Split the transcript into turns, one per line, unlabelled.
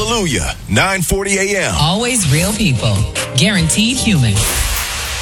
Hallelujah, 9:40 a.m.
Always real people. Guaranteed human.